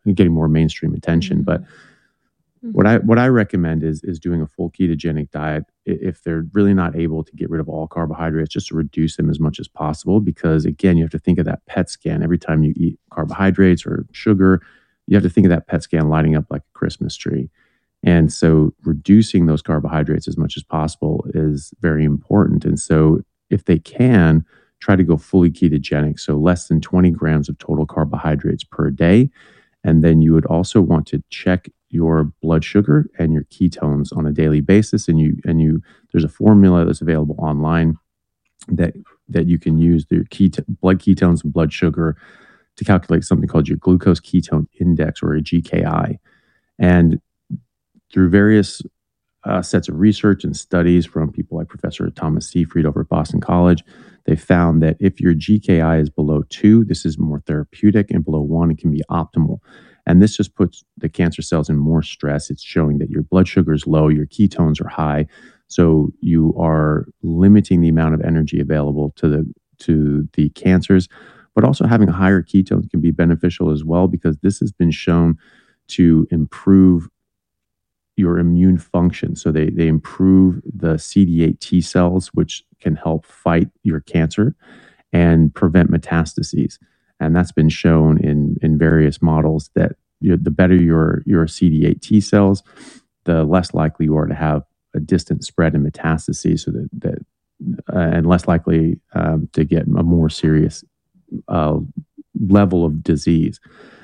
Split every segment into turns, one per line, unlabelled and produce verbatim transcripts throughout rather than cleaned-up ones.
getting more mainstream attention.
Mm-hmm.
But
Mm-hmm.
what I what I recommend is is doing a full ketogenic diet if they're really not able to get rid of all carbohydrates, just to reduce them as much as possible. Because again, you have to think of that P E T scan every time you eat carbohydrates or sugar. You have to think of that P E T scan lighting up like a Christmas tree. And so reducing those carbohydrates as much as possible is very important. And so if they can, try to go fully ketogenic, so less than twenty grams of total carbohydrates per day. And then you would also want to check your blood sugar and your ketones on a daily basis. And you and you there's a formula that's available online that that you can use the keto, blood ketones and blood sugar to calculate something called your glucose ketone index, or a G K I. And through various uh, sets of research and studies from people like Professor Thomas Seyfried over at Boston College, they found that if your G K I is below two, this is more therapeutic, and below one, it can be optimal. And this just puts the cancer cells in more stress. It's showing that your blood sugar is low, your ketones are high, so you are limiting the amount of energy available to the to the cancers. But also having higher ketones can be beneficial as well, because this has been shown to improve your immune function. So they, they improve the C D eight T cells, which can help fight your cancer and prevent metastases. And that's been shown in, in various models that, you know, the better your, your C D eight T cells, the less likely you are to have a distant spread in metastases, so that, that uh, and less likely um, to get a more serious uh, level of disease.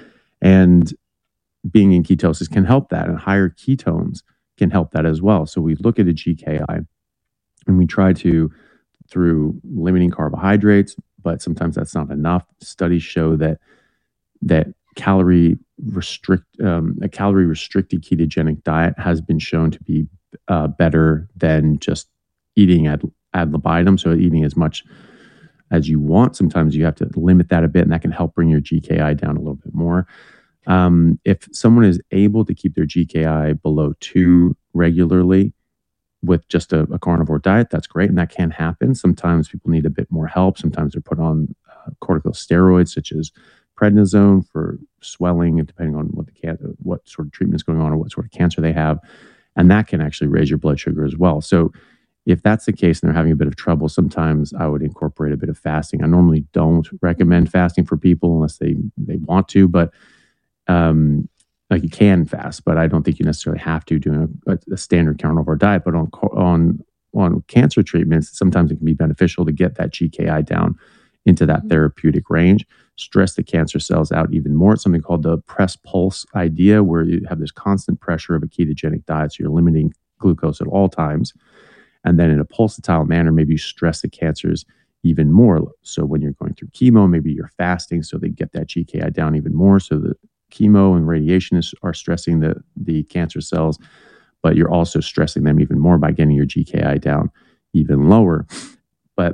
And being in ketosis can help that, and higher ketones can help that as well. So we look at a G K I and we try to, through limiting carbohydrates, but sometimes that's not enough. Studies show that that calorie restrict um, a calorie restricted ketogenic diet has been shown to be uh, better than just eating ad, ad libitum, so eating as much as you want. Sometimes you have to limit that a bit, and that can help bring your G K I down a little bit more. Um, if someone is able to keep their G K I below two regularly with just a, a carnivore diet, that's great, and that can happen. Sometimes people need a bit more help. Sometimes they're put on uh, corticosteroids such as prednisone for swelling, and depending on what the can- what sort of treatment is going on or what sort of cancer they have, and that can actually raise your blood sugar as well. So if that's the case and they're having a bit of trouble, sometimes I would incorporate a bit of fasting. I normally don't recommend fasting for people unless they they want to, but Um, like you can fast, but I don't think you necessarily have to doing a, a standard carnivore diet. But on on on cancer treatments, sometimes it can be beneficial to get that G K I down into that mm-hmm. therapeutic range, stress the cancer cells out even more. It's something called the press pulse idea, where you have this constant pressure of a ketogenic diet, so you're limiting glucose at all times, and then in a pulsatile manner, maybe you stress the cancers even more. So when you're going through chemo, maybe you're fasting, so they get that G K I down even more, so that chemo and radiation is, are stressing the, the cancer cells, but you're also stressing them even more by getting your G K I down even lower. But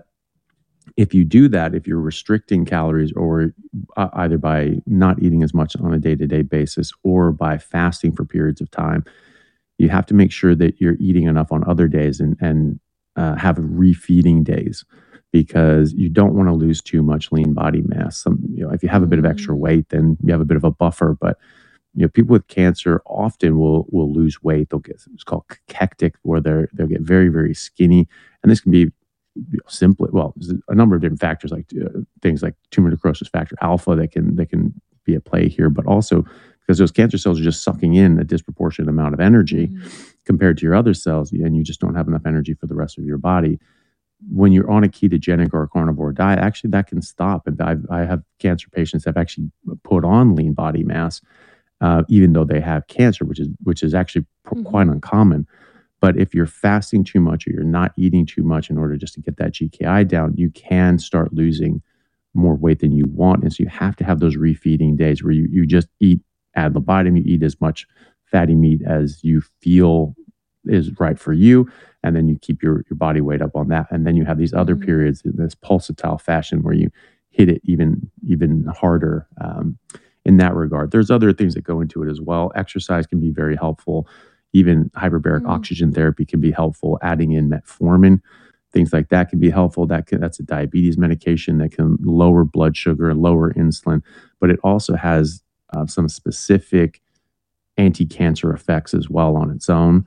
if you do that, if you're restricting calories, or uh, either by not eating as much on a day-to-day basis or by fasting for periods of time, you have to make sure that you're eating enough on other days, and, and uh, have refeeding days, because you don't want to lose too much lean body mass. Some, you know, if you have a bit of extra weight, then you have a bit of a buffer. But you know, people with cancer often will will lose weight. They'll get, it's called cachectic, where they're they'll get very very skinny, and this can be, you know, simply, well, there's a number of different factors, like uh, things like tumor necrosis factor alpha that can that can be at play here, but also because those cancer cells are just sucking in a disproportionate amount of energy mm-hmm. compared to your other cells, and you just don't have enough energy for the rest of your body. When you're on a ketogenic or a carnivore diet, actually that can stop. And I've, I have cancer patients that have actually put on lean body mass, uh, even though they have cancer, which is which is actually mm-hmm. quite uncommon. But if you're fasting too much, or you're not eating too much in order just to get that G K I down, you can start losing more weight than you want. And so you have to have those refeeding days where you, you just eat ad libitum, you eat as much fatty meat as you feel is right for you, and then you keep your, your body weight up on that. And then you have these other mm-hmm. periods in this pulsatile fashion where you hit it even even harder um, in that regard. There's other things that go into it as well. Exercise can be very helpful. Even hyperbaric mm-hmm. oxygen therapy can be helpful. Adding in metformin, things like that can be helpful. That can, that's a diabetes medication that can lower blood sugar, lower insulin, but it also has uh, some specific anti-cancer effects as well on its own.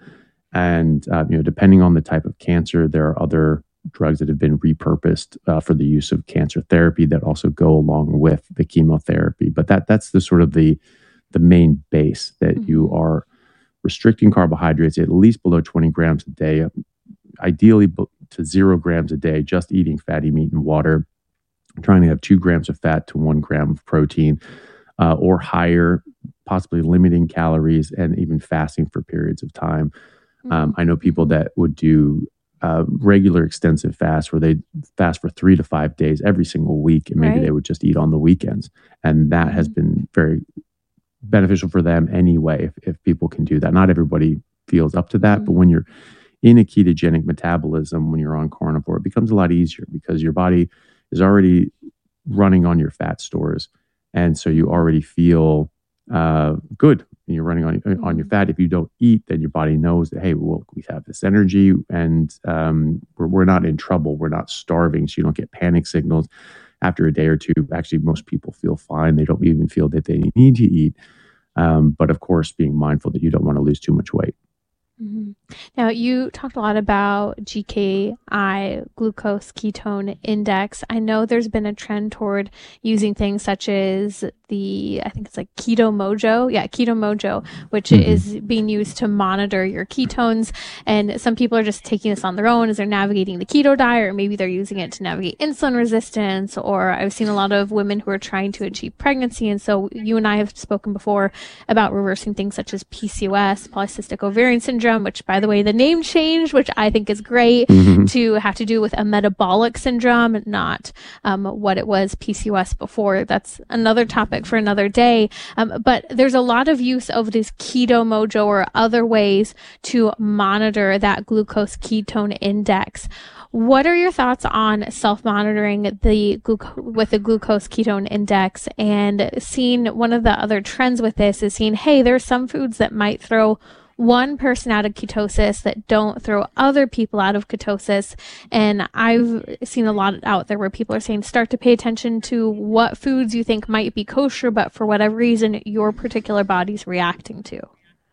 And uh, you know, depending on the type of cancer, there are other drugs that have been repurposed uh, for the use of cancer therapy that also go along with the chemotherapy. But that that's the sort of the the main base that mm-hmm. you are restricting carbohydrates at least below twenty grams a day, ideally to zero grams a day, just eating fatty meat and water, trying to have two grams of fat to one gram of protein uh, or higher, possibly limiting calories and even fasting for periods of time. Mm-hmm. Um, I know people that would do uh, regular extensive fasts where they fast for three to five days every single week, and maybe right. they would just eat on the weekends. And that mm-hmm. has been very beneficial for them anyway, if, if people can do that. Not everybody feels up to that, mm-hmm. but when you're in a ketogenic metabolism, when you're on carnivore, it becomes a lot easier because your body is already running on your fat stores. And so you already feel uh, good when you're running on, on your fat. If you don't eat, then your body knows that, hey, well, we have this energy and um, we're, we're not in trouble. We're not starving. So you don't get panic signals. After a day or two, actually, most people feel fine. They don't even feel that they need to eat. Um, but of course, being mindful that you don't want to lose too much weight.
Mm-hmm. Now, you talked a lot about G K I, glucose ketone index. I know there's been a trend toward using things such as the, I think it's like Keto Mojo. Yeah, Keto Mojo, which mm-hmm. is being used to monitor your ketones. And some people are just taking this on their own as they're navigating the keto diet, or maybe they're using it to navigate insulin resistance. Or I've seen a lot of women who are trying to achieve pregnancy. And so you and I have spoken before about reversing things such as P C O S, polycystic ovarian syndrome, which, by the way, the name changed, which I think is great, mm-hmm. to have to do with a metabolic syndrome, not um, what it was P C O S before. That's another topic for another day. Um, but there's a lot of use of this Keto Mojo or other ways to monitor that glucose ketone index. What are your thoughts on self-monitoring the gluco- with the glucose ketone index, and seeing one of the other trends with this is seeing, hey, there are some foods that might throw one person out of ketosis that don't throw other people out of ketosis. And I've seen a lot out there where people are saying, start to pay attention to what foods you think might be kosher, but for whatever reason, your particular body's reacting to.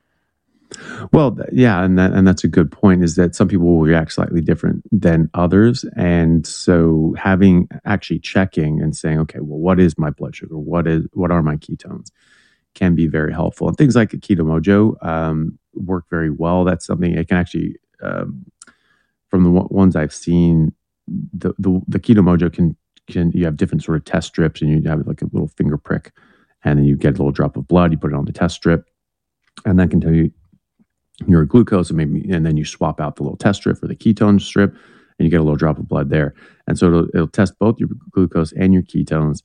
Well, yeah, and that and that's a good point, is that some people will react slightly different than others. And so having actually checking and saying, okay, well, what is my blood sugar? What is what are my ketones? Can be very helpful. And things like a Keto Mojo um, work very well. That's something it can actually, um, from the w- ones I've seen, the, the the Keto Mojo can can you have different sort of test strips, and you have like a little finger prick, and then you get a little drop of blood. You put it on the test strip, and that can tell you your glucose, and maybe, and then you swap out the little test strip for the ketone strip, and you get a little drop of blood there. And so it'll, it'll test both your glucose and your ketones,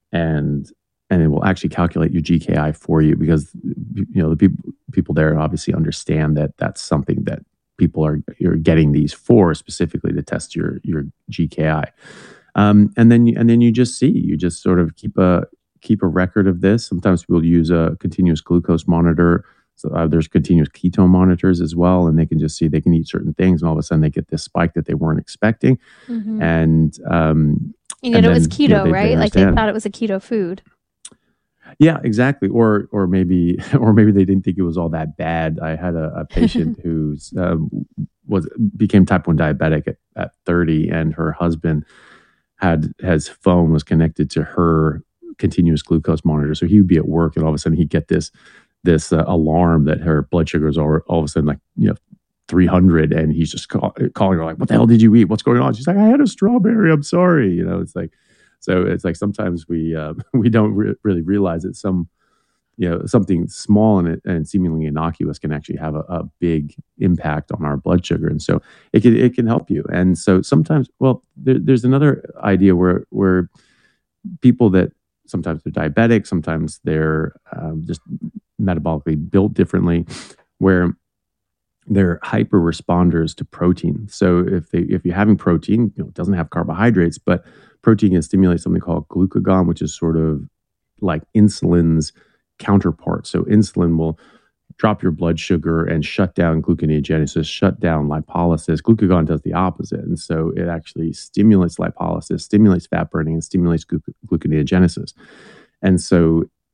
and and it will actually calculate your G K I for you, because you know the people people there obviously understand that that's something that people are you're getting these for, specifically to test your your G K I. Um, and then you, and then you just see you just sort of keep a keep a record of this. Sometimes people use a continuous glucose monitor. So uh, there's continuous ketone monitors as well, and they can just see they can eat certain things, and all of a sudden they get this spike that they weren't expecting. Mm-hmm. And um,
and yet and it then, was keto, you know, they, right? They like they thought it was a keto food.
Yeah, exactly. Or or maybe or maybe they didn't think it was all that bad. I had a, a patient who's um, was became type one diabetic at, at thirty, and her husband had his phone was connected to her continuous glucose monitor. So he would be at work, and all of a sudden he'd get this this uh, alarm that her blood sugars are all of a sudden like you know three hundred, and he's just call, calling her like, "What the hell did you eat? What's going on?" She's like, "I had a strawberry. I'm sorry." You know, it's like. So it's like sometimes we uh, we don't re- really realize that some, you know, something small and, and seemingly innocuous can actually have a, a big impact on our blood sugar, and so it can it can help you. And so sometimes, well, there, there's another idea where where people that sometimes they're diabetic, sometimes they're um, just metabolically built differently, where they're hyper responders to protein. So if they if you're having protein, you know, it doesn't have carbohydrates, but protein can stimulate something called glucagon, which is sort of like insulin's counterpart. So insulin will drop your blood sugar and shut down gluconeogenesis, shut down lipolysis. Glucagon does the opposite. And so it actually stimulates lipolysis, stimulates fat burning, and stimulates glu- gluconeogenesis. And so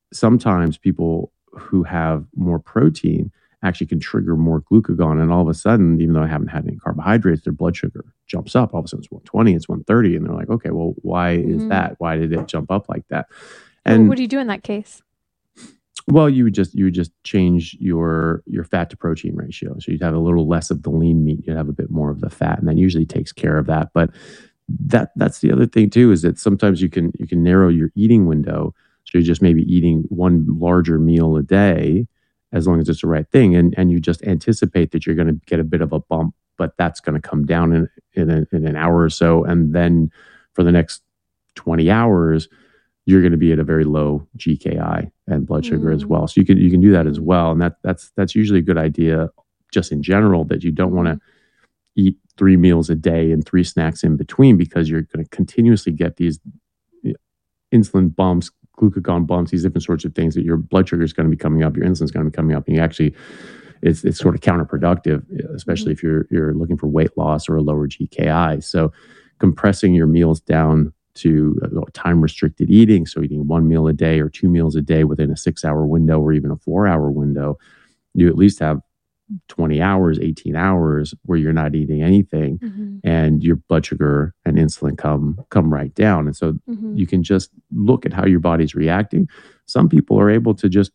sometimes people who have more protein actually can trigger more glucagon. And all of a sudden, even though I haven't had any carbohydrates, their blood sugar jumps up. All of a sudden it's one twenty, it's one thirty. And they're like, okay, well, why is
Mhm.
that? Why did it jump up like that?
Well,
And
what do you do in that case?
well, you would just you would just change your your fat to protein ratio. So you'd have a little less of the lean meat, you'd have a bit more of the fat, and that usually takes care of that. But that that's the other thing too, is that sometimes you can you can narrow your eating window. So you're just maybe eating one larger meal a day, as long as it's the right thing, and and you just anticipate that you're going to get a bit of a bump, but that's going to come down in in, a, in an hour or so, and then for the next twenty hours, you're going to be at a very low G K I and blood sugar as
Mm.
well. So you can you can do that as well, and that that's that's usually a good idea, just in general, that you don't want to eat three meals a day and three snacks in between, because you're going to continuously get these you know, insulin bumps, glucagon bumps, these different sorts of things, that your blood sugar is going to be coming up, your insulin is going to be coming up, and you actually it's it's sort of counterproductive, especially
Mhm.
if you're you're looking for weight loss or a lower G K I. So compressing your meals down to uh, time restricted eating, so eating one meal a day or two meals a day within a six hour window or even a four hour window, you at least have twenty hours, eighteen hours where you're not eating anything,
Mhm.
and your blood sugar and insulin come come right down. And so
Mhm.
you can just look at how your body's reacting. Some people are able to just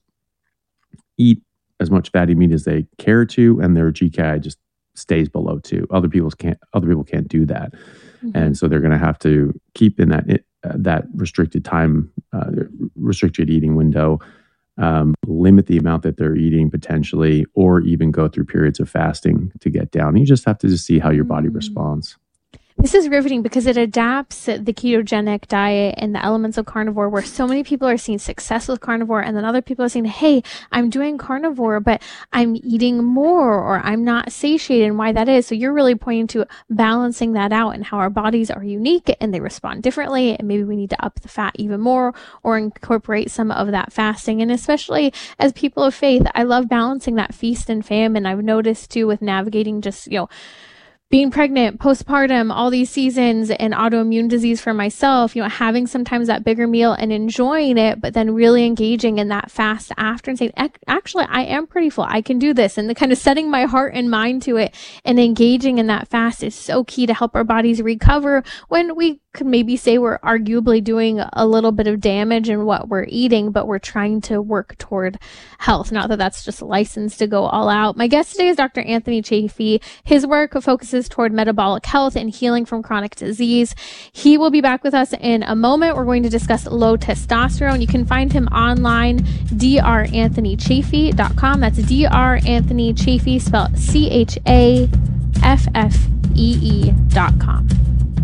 eat as much fatty meat as they care to, and their G K I just stays below two. Other people's can't. Other people can't do that,
Mhm.
and so they're going to have to keep in that uh, that restricted time, uh, restricted eating window. Um, limit the amount that they're eating potentially, or even go through periods of fasting to get down. You just have to just see how your body
Mm.
responds.
This is riveting because it adapts the ketogenic diet and the elements of carnivore, where so many people are seeing success with carnivore, and then other people are saying, hey, I'm doing carnivore, but I'm eating more, or I'm not satiated, and why that is. So you're really pointing to balancing that out, and how our bodies are unique and they respond differently, and maybe we need to up the fat even more, or incorporate some of that fasting. And especially as people of faith, I love balancing that feast and famine. I've noticed too, with navigating just, you know, being pregnant, postpartum, all these seasons, and autoimmune disease for myself, you know, having sometimes that bigger meal and enjoying it, but then really engaging in that fast after and saying, actually, I am pretty full. I can do this. And the kind of setting my heart and mind to it and engaging in that fast is so key to help our bodies recover, when we could maybe say we're arguably doing a little bit of damage in what we're eating, but we're trying to work toward health. Not that that's just licensed to go all out. My guest today is Doctor Anthony Chaffee. His work focuses toward metabolic health and healing from chronic disease. He will be back with us in a moment. We're going to discuss low testosterone. You can find him online, d r anthony chaffee dot com. That's D R Anthony Chaffee, spelled C H A F F E E dot com.